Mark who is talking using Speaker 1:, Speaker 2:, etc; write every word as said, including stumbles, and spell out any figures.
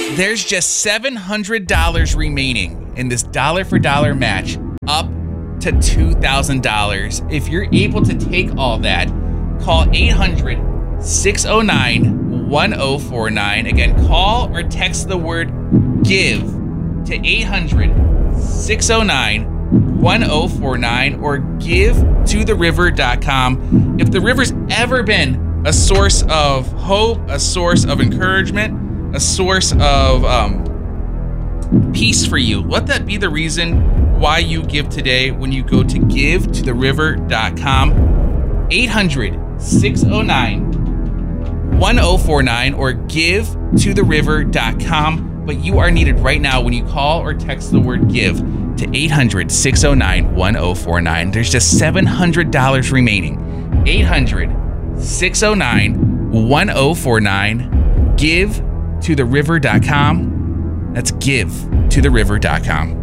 Speaker 1: There's just seven hundred dollars remaining in this dollar for dollar match, up to two thousand dollars. If you're able to take all that, call eight hundred, six oh nine, one oh four nine. Again, call or text the word GIVE to eight hundred, six oh nine, one oh four nine or give to the river dot com. If the river's ever been a source of hope, a source of encouragement, a source of um, peace for you, let that be the reason why you give today when you go to give to the river dot com. eight hundred, six oh nine, one oh four nine or give to the river dot com. But you are needed right now when you call or text the word give to eight hundred, six oh nine, one oh four nine. There's just seven hundred dollars remaining. eight hundred, six oh nine, one oh four nine. give to the river dot com. That's give to the river dot com.